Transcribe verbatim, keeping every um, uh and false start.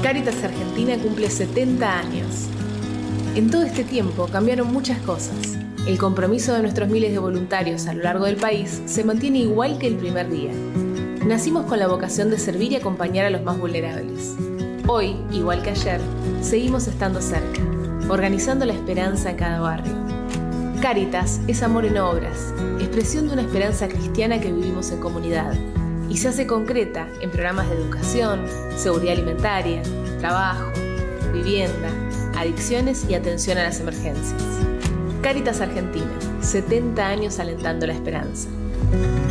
Cáritas Argentina cumple setenta años. En todo este tiempo cambiaron muchas cosas. El compromiso de nuestros miles de voluntarios a lo largo del país se mantiene igual que el primer día. Nacimos con la vocación de servir y acompañar a los más vulnerables. Hoy, igual que ayer, seguimos estando cerca, organizando la esperanza en cada barrio. Cáritas es amor en obras, expresión de una esperanza cristiana que vivimos en comunidad y se hace concreta en programas de educación, seguridad alimentaria, trabajo, vivienda, adicciones y atención a las emergencias. Cáritas Argentina, setenta años alentando la esperanza.